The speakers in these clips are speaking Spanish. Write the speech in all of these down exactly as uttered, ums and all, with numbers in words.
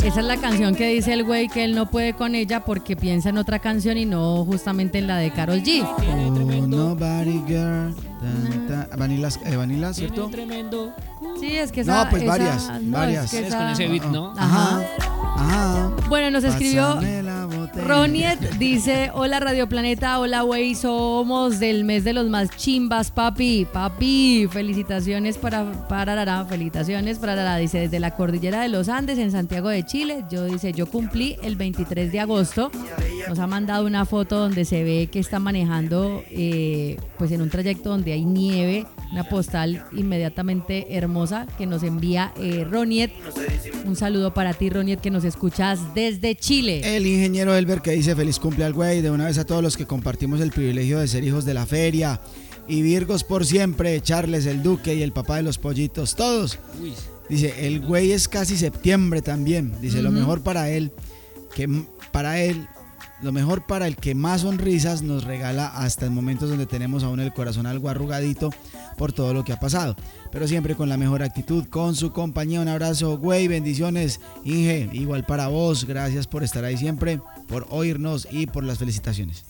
Esa es la canción que dice el güey que él no puede con ella porque piensa en otra canción y no justamente en la de Karol G. Oh, nobody girl. Tan, tan. Vanilla, eh, Vanilla, ¿cierto? Sí, es que esa... No, pues esa, varias, no, varias. Es que Es esa, con ese beat, ¿no? Ajá, ajá. Bueno, nos escribió Pásame la botella. Roniet, dice, hola Radio Planeta, hola güey, somos del mes de los más chimbas, papi, papi, felicitaciones para, para Arara, felicitaciones para Arara, dice, desde la cordillera de los Andes en Santiago de Chile, yo dice, yo cumplí el veintitrés de agosto, nos ha mandado una foto donde se ve que está manejando eh, pues en un trayecto donde hay nieve, una postal inmediatamente hermosa que nos envía eh, Roniet. Un saludo para ti, Roniet, que nos escuchas desde Chile. El ingeniero Elber que dice feliz cumple al güey, de una vez a todos los que compartimos el privilegio de ser hijos de la feria. Y Virgos por siempre, Charles, el Duque y el papá de los pollitos, todos. Dice, el güey es casi septiembre también. Dice, uh-huh. lo mejor para él, que para él, lo mejor para el que más sonrisas nos regala hasta en momentos donde tenemos aún el corazón algo arrugadito por todo lo que ha pasado, pero siempre con la mejor actitud, con su compañía. Un abrazo, güey, bendiciones, Inge, igual para vos, gracias por estar ahí siempre, por oírnos y por las felicitaciones.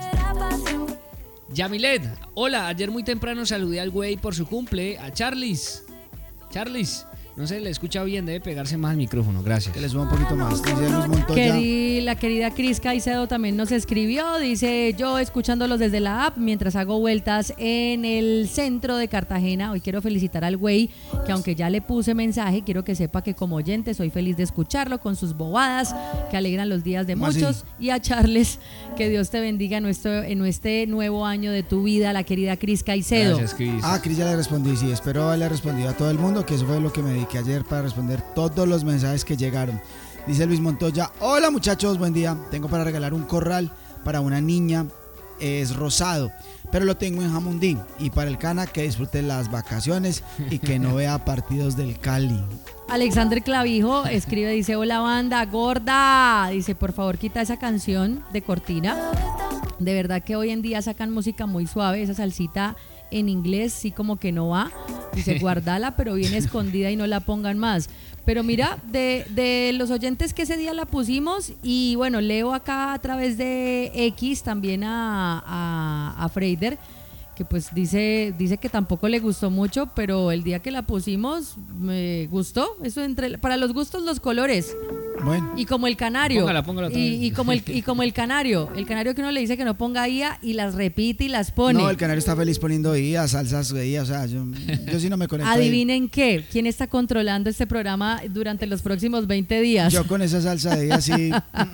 Yamilet, hola, ayer muy temprano saludé al güey por su cumple, a Charles. Charles, no se le escucha bien, debe pegarse más al micrófono, gracias. Que le suba un poquito más, dice Luis Montoya. Queri, la querida Cris Caicedo también nos escribió, dice, yo escuchándolos desde la app mientras hago vueltas en el centro de Cartagena. Hoy quiero felicitar al güey, que aunque ya le puse mensaje, quiero que sepa que como oyente soy feliz de escucharlo con sus bobadas que alegran los días de muchos. Así. Y a Charles, que Dios te bendiga en, nuestro, en este nuevo año de tu vida, la querida Cris Caicedo. Gracias, Cris. Ah, Cris, ya le respondí, sí, espero haberle respondido a todo el mundo, que eso fue lo que me di que ayer para responder todos los mensajes que llegaron. Dice Luis Montoya, hola muchachos, buen día, tengo para regalar un corral para una niña, es rosado, pero lo tengo en Jamundí, y para el Cana que disfrute las vacaciones y que no vea partidos del Cali. Alexander Clavijo escribe, dice, hola banda gorda, dice, por favor quita esa canción de cortina, de verdad que hoy en día sacan música muy suave, esa salsita en inglés sí como que no va, dice, guardala pero bien escondida y no la pongan más. Pero mira, de, de los oyentes que ese día la pusimos, y bueno, leo acá a través de X también a, a, a Freider, que pues dice, dice que tampoco le gustó mucho, pero el día que la pusimos me gustó. Eso entre para los gustos los colores. Bueno. Y como el canario. Póngala, póngala otra y, vez. y como el y como el canario, el canario que uno le dice que no ponga I A y las repite y las pone. No, el canario está feliz poniendo I A, salsas de I A, o sea, yo, yo sí no me conecto. Adivinen ahí. qué, ¿quién está controlando este programa durante los próximos veinte días? Yo con esa salsa de I A sí.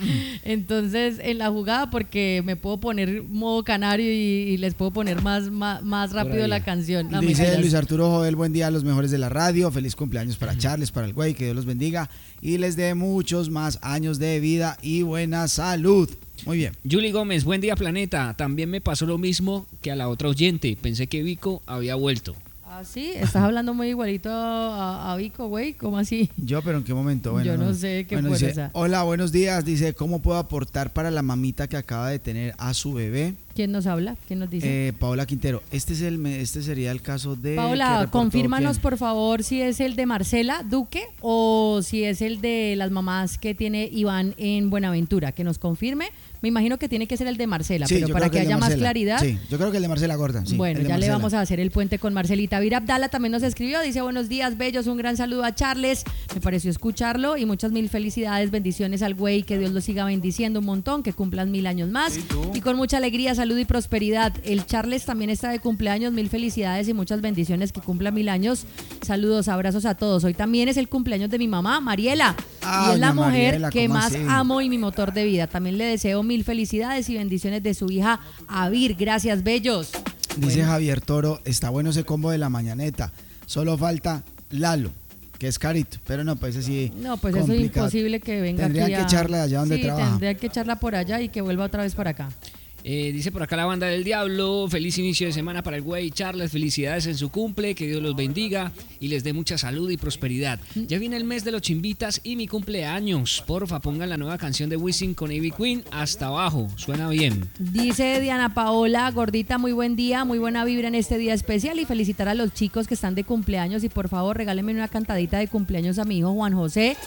Entonces, en la jugada, porque me puedo poner modo canario y, y les puedo poner más, más, más rápido la canción. No, dice mentiras. Luis Arturo Joel, buen día a los mejores de la radio, feliz cumpleaños para Charles, para el güey, que Dios los bendiga y les dé muchos más años de vida y buena salud. Muy bien. Julie Gómez, buen día planeta, también me pasó lo mismo que a la otra oyente, pensé que Vico había vuelto. Ah, sí, estás hablando muy igualito a, a Vico, güey, ¿cómo así? Yo, pero ¿en qué momento? Bueno, Yo no, no sé qué bueno, fue dice, esa. Hola, buenos días, dice, ¿cómo puedo aportar para la mamita que acaba de tener a su bebé? ¿Quién nos habla? ¿Quién nos dice? Eh, Paola Quintero, este es el este sería el caso de... Paola, confírmanos por favor si es el de Marcela Duque o si es el de las mamás que tiene Iván en Buenaventura, que nos confirme. Me imagino que tiene que ser el de Marcela, sí, pero para que, que haya más claridad. Sí, yo creo que el de Marcela Gorda. Sí, bueno, ya Marcela. le vamos a hacer el puente con Marcelita. Vir Abdala también nos escribió, dice buenos días, bellos, un gran saludo a Charles. Me pareció escucharlo y muchas mil felicidades, bendiciones al güey, que Dios lo siga bendiciendo un montón, que cumplan mil años más. Y con mucha alegría, salud y prosperidad. El Charles también está de cumpleaños, mil felicidades y muchas bendiciones, que cumpla mil años. Saludos, abrazos a todos. Hoy también es el cumpleaños de mi mamá, Mariela. Ah, y es la mujer Mariela, que más así? amo y mi motor de vida. También le deseo mil felicidades y bendiciones de su hija Avir. Gracias, bellos. Dice bueno. Javier Toro, está bueno ese combo de la mañaneta. Solo falta Lalo, que es carito, pero no, pues así. No, pues complicado. eso es imposible que venga Tendrían aquí. que a... echarla allá donde sí, trabaja. Tendría que echarla por allá y que vuelva otra vez para acá. Eh, dice por acá la banda del diablo, feliz inicio de semana para el güey Charles, felicidades en su cumple, que Dios los bendiga y les dé mucha salud y prosperidad. Ya viene el mes de los chimbitas y mi cumpleaños, porfa pongan la nueva canción de Wisin con Ivy Queen, Hasta Abajo, suena bien. Dice Diana Paola, gordita, muy buen día, muy buena vibra en este día especial y felicitar a los chicos que están de cumpleaños y por favor regálenme una cantadita de cumpleaños a mi hijo Juan José.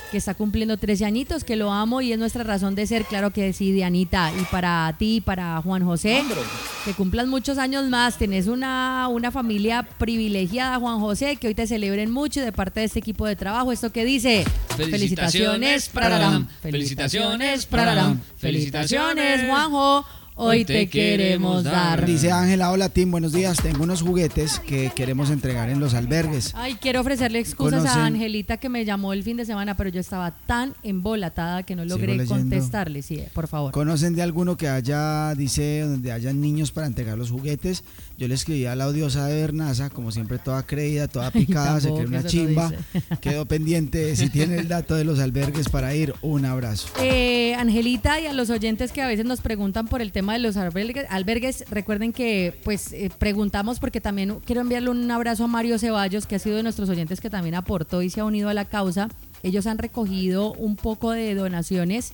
que está cumpliendo trece añitos, que lo amo y es nuestra razón de ser, claro que sí, Dianita. Y para ti, para Juan José, que cumplas muchos años más, tenés una, una familia privilegiada, Juan José, que hoy te celebren mucho y de parte de este equipo de trabajo, esto que dice, felicitaciones, prararam, felicitaciones, prararam, felicitaciones, Juanjo. Hoy te queremos dar. Dice Ángela, hola Tim, buenos días. Tengo unos juguetes que queremos entregar en los albergues. Ay, quiero ofrecerle excusas ¿Conocen? a Angelita que me llamó el fin de semana, pero yo estaba tan embolatada que no logré leyendo. contestarle. Sí, por favor. ¿Conocen de alguno que haya, dice, donde hayan niños para entregar los juguetes? Yo le escribí a la odiosa de Bernaza, como siempre toda creída, toda picada, Ay, se tampoco, cree una eso lo chimba. dice. Quedó pendiente, si tiene el dato de los albergues para ir, un abrazo. Eh, Angelita y a los oyentes que a veces nos preguntan por el tema de los albergues, albergues recuerden que pues eh, preguntamos porque también quiero enviarle un abrazo a Mario Ceballos, que ha sido de nuestros oyentes que también aportó y se ha unido a la causa. Ellos han recogido un poco de donaciones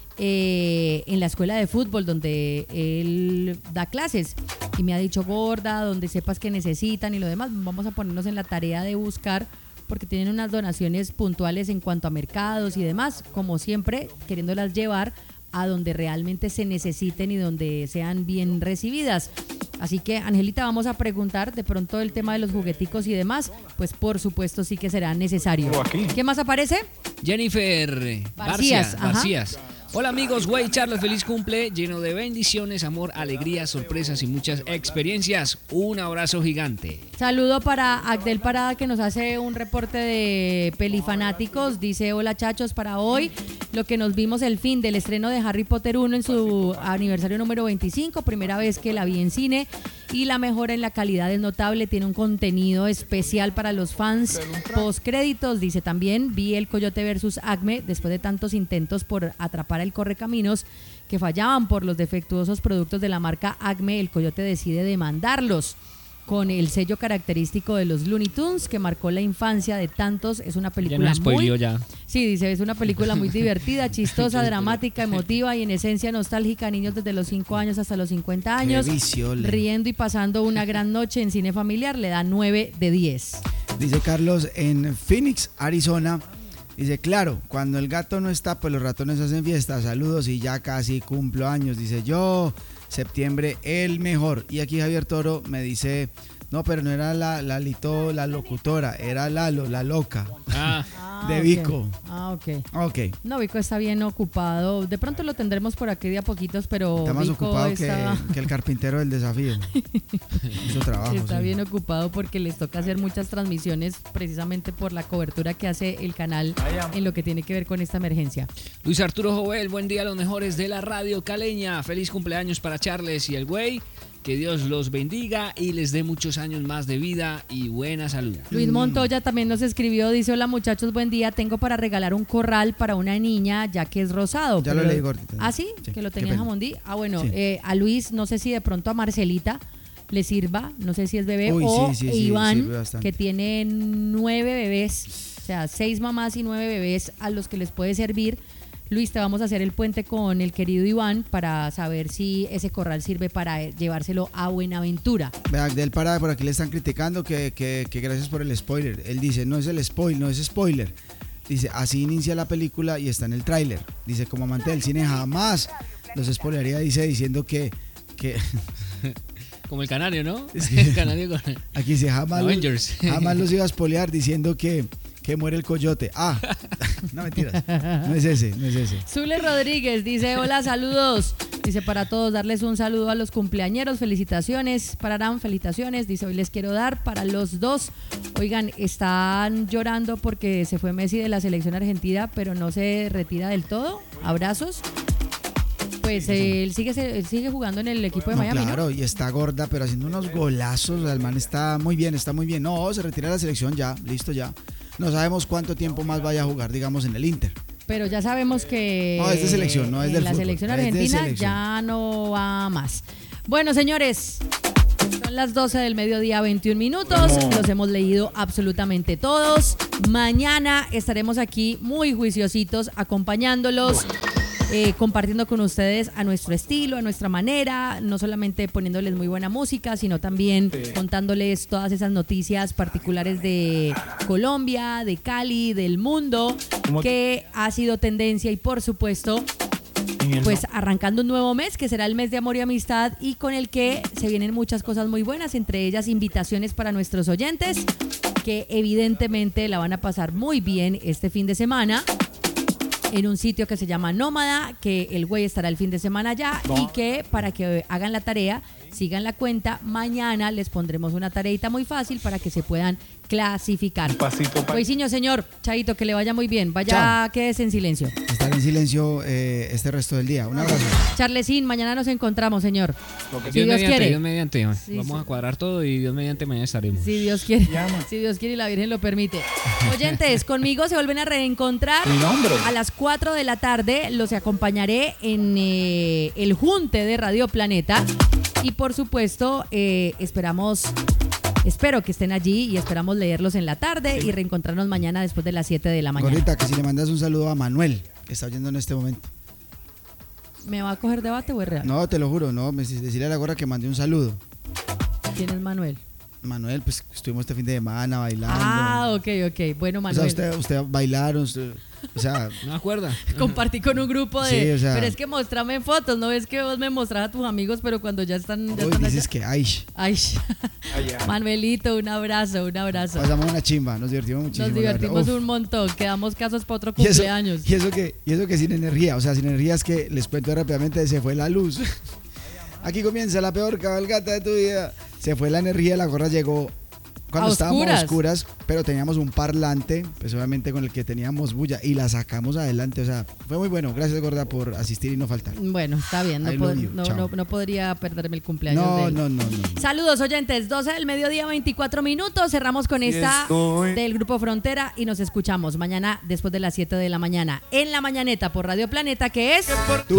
eh, en la escuela de fútbol donde él da clases y me ha dicho, gorda, donde sepas que necesitan y lo demás, vamos a ponernos en la tarea de buscar porque tienen unas donaciones puntuales en cuanto a mercados y demás, como siempre, queriéndolas llevar a donde realmente se necesiten y donde sean bien recibidas. Así que, Angelita, vamos a preguntar de pronto el tema de los jugueticos y demás, pues por supuesto sí que será necesario. ¿Qué más aparece? Jennifer Barcías, Barcia, Barcías. Hola amigos, güey, Charles, feliz cumple, lleno de bendiciones, amor, alegrías, sorpresas y muchas experiencias. Un abrazo gigante. Saludo para Agdel Parada, que nos hace un reporte de Pelifanáticos. Dice, hola chachos, para hoy lo que nos vimos el fin del estreno de Harry Potter uno en su aniversario número veinticinco, primera vez que la vi en cine, y la mejora en la calidad es notable, tiene un contenido especial para los fans. Post créditos, dice también, vi el Coyote versus Acme después de tantos intentos por atrapar el Correcaminos que fallaban por los defectuosos productos de la marca Acme, el Coyote decide demandarlos con el sello característico de los Looney Tunes que marcó la infancia de tantos. Es una película ya no spoileó muy... ya. Sí, dice, es una película muy divertida, chistosa, dramática, emotiva y en esencia nostálgica. Niños desde los cinco años hasta los cincuenta años, riendo y pasando una gran noche en cine familiar, le da nueve de diez. Dice Carlos, en Phoenix, Arizona, dice, claro, cuando el gato no está, pues los ratones hacen fiesta. Saludos y ya casi cumplo años. Dice yo, septiembre el mejor. Y aquí Javier Toro me dice, no, pero no era la, la Lito, la locutora, era Lalo, la loca. Ah. De Vico. Ah, ok. Ok. No, Vico está bien ocupado. De pronto lo tendremos por aquí de a poquitos, pero está más Vico ocupado está... que, que el carpintero del desafío. Mucho trabajo. Está sí. bien ocupado porque les toca hacer muchas transmisiones precisamente por la cobertura que hace el canal en lo que tiene que ver con esta emergencia. Luis Arturo Jovel, buen día a los mejores de la radio caleña. Feliz cumpleaños para Charles y el güey. Que Dios los bendiga y les dé muchos años más de vida y buena salud. Luis Montoya también nos escribió, dice, hola muchachos, buen día, tengo para regalar un corral para una niña ya que es rosado. Ya pero lo leí, gordita. ¿Ah, sí? sí Que lo tenía en Jamondí. Ah, bueno, sí. eh, a Luis, no sé si de pronto a Marcelita le sirva, no sé si es bebé, Uy, o sí, sí, sí, Iván, sí, que tiene nueve bebés, o sea, seis mamás y nueve bebés a los que les puede servir. Luis, te vamos a hacer el puente con el querido Iván para saber si ese corral sirve para llevárselo a Buenaventura. Vea, del Parada por aquí le están criticando que, que, que gracias por el spoiler. Él dice, no es el spoiler, no es spoiler. Dice, así inicia la película y está en el tráiler. Dice, como amante del cine jamás los spoilería, dice, diciendo que... que como el canario, ¿no? Sí. El canario con... Aquí dice, jamás, Avengers. Los, jamás los iba a spoilear diciendo que... que muere el coyote. Ah, no mentiras. No es ese, no es ese. Zule Rodríguez dice, hola, saludos. Dice, para todos, darles un saludo a los cumpleañeros, felicitaciones. Pararán, felicitaciones. Dice, hoy les quiero dar para los dos. Oigan, están llorando porque se fue Messi de la selección argentina, pero no se retira del todo. Abrazos. Pues eh, él sigue él sigue jugando en el equipo de no, Miami, claro, ¿no? Y está gorda, pero haciendo unos golazos. El man está muy bien, está muy bien. No, se retira de la selección ya, listo ya. No sabemos cuánto tiempo más vaya a jugar, digamos, en el Inter. Pero ya sabemos que no, es de selección, no es en del la fútbol, selección es de argentina selección. Ya no va más. Bueno, señores, son las doce del mediodía, veintiún minutos. No. Los hemos leído absolutamente todos. Mañana estaremos aquí muy juiciositos acompañándolos. eh, compartiendo con ustedes a nuestro estilo, a nuestra manera, no solamente poniéndoles muy buena música, sino también sí. contándoles todas esas noticias particulares de Colombia, de Cali, del mundo, que ha sido tendencia y por supuesto... Pues arrancando un nuevo mes que será el mes de amor y amistad y con el que se vienen muchas cosas muy buenas, entre ellas invitaciones para nuestros oyentes que evidentemente la van a pasar muy bien este fin de semana en un sitio que se llama Nómada, que el güey estará el fin de semana allá no. y que para que hagan la tarea, sigan la cuenta, mañana les pondremos una tareita muy fácil para que se puedan clasificar. Un pasito, pa- Güeyciño, señor, Chaito, que le vaya muy bien. Vaya, Chao. Quédese en silencio. Estar en silencio eh, este resto del día. Un abrazo. Charlesín, mañana nos encontramos, señor. Si Dios, Dios mediante, quiere. Dios mediante. Sí, Vamos sí. a cuadrar todo y Dios mediante mañana estaremos. Si Dios quiere. Si Dios quiere y la Virgen lo permite. Oyentes, conmigo se vuelven a reencontrar a las cuatro de la tarde. Los acompañaré en eh, el junte de Radio Planeta. Y por supuesto, eh, esperamos... Espero que estén allí y esperamos leerlos en la tarde sí. y reencontrarnos mañana después de las siete de la mañana. Gorrita, que si le mandas un saludo a Manuel, que está oyendo en este momento. ¿Me va a coger debate o es real? No, te lo juro, no, decirle a la gorra que mande un saludo. ¿Quién es Manuel? Manuel, pues estuvimos este fin de semana bailando. Ah, ok, ok. Bueno, Manuel. O sea, usted, usted bailaron, usted, o sea... No me acuerdo. Compartí con un grupo de... Sí, o sea, pero es que mostrame fotos, ¿no ves que vos me mostrás a tus amigos, pero cuando ya están... Ya hoy están dices allá? que ay. Ay. Manuelito, un abrazo, un abrazo. Pasamos una chimba, nos divertimos muchísimo. Nos divertimos un montón, quedamos casos para otro cumpleaños. Y eso, y eso que y eso que sin energía, o sea, sin energía es que les cuento rápidamente, se fue la luz. Aquí comienza la peor cabalgata de tu vida. Se fue la energía, la gorra llegó cuando a estábamos oscuras. a oscuras, pero teníamos un parlante, pues obviamente con el que teníamos bulla y la sacamos adelante, o sea, fue muy bueno. Gracias, gorda, por asistir y no faltar. Bueno, está bien, no, pod- no, no, no podría perderme el cumpleaños no, de él. No, no, no, no. Saludos, oyentes, doce del mediodía, veinticuatro minutos, cerramos con esta estoy. del Grupo Frontera y nos escuchamos mañana después de las siete de la mañana en La Mañaneta por Radio Planeta, que es...